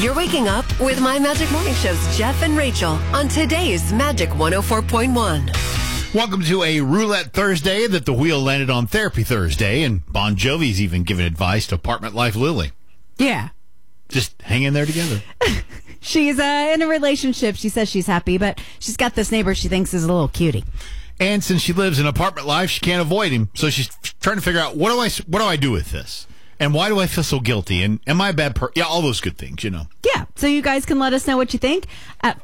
You're waking up with My Magic Morning Show's Jeff and Rachel on today's Magic 104.1. Welcome to a Roulette Thursday that the wheel landed on Therapy Thursday, and Bon Jovi's even giving advice to Apartment Life Lily. Yeah. Just hang in there together. She's in a relationship. She says she's happy, but she's got this neighbor she thinks is a little cutie. And since she lives in apartment life, she can't avoid him. So she's trying to figure out, what do I do with this? And why do I feel so guilty? And am I a bad person? Yeah, all those good things, you know. Yeah. So you guys can let us know what you think at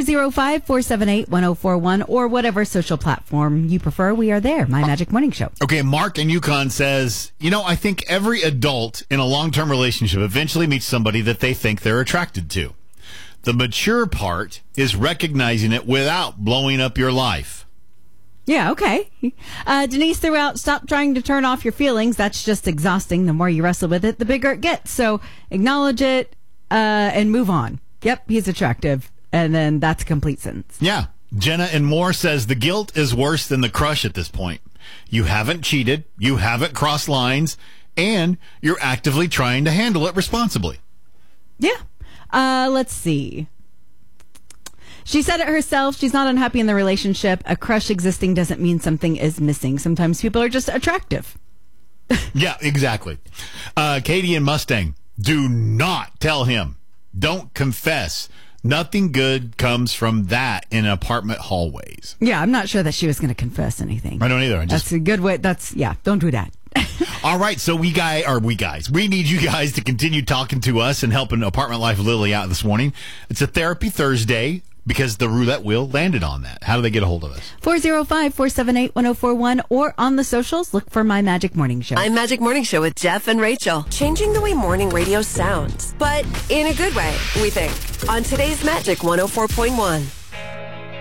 405-478-1041 or whatever social platform you prefer. We are there. My Magic Morning Show. Okay, Mark in Yukon says, I think every adult in a long-term relationship eventually meets somebody that they think they're attracted to. The mature part is recognizing it without blowing up your life. Yeah, okay. Denise threw out, stop trying to turn off your feelings. That's just exhausting. The more you wrestle with it, the bigger it gets. So acknowledge it and move on. Yep, he's attractive. And then that's a complete sentence. Yeah. Jenna and Moore says the guilt is worse than the crush at this point. You haven't cheated, you haven't crossed lines, and you're actively trying to handle it responsibly. Yeah. Let's see. She said it herself. She's not unhappy in the relationship. A crush existing doesn't mean something is missing. Sometimes people are just attractive. Yeah, exactly. Katie and Mustang, do not tell him. Don't confess. Nothing good comes from that in apartment hallways. Yeah, I'm not sure that she was going to confess anything. I don't either. That's a good way. Don't do that. All right, so we need you guys to continue talking to us and helping Apartment Life Lily out this morning. It's a Therapy Thursday because the roulette wheel landed on that. How do they get a hold of us? 405-478-1041 or on the socials, look for My Magic Morning Show. My Magic Morning Show with Jeff and Rachel. Changing the way morning radio sounds, but in a good way, we think. On today's Magic 104.1.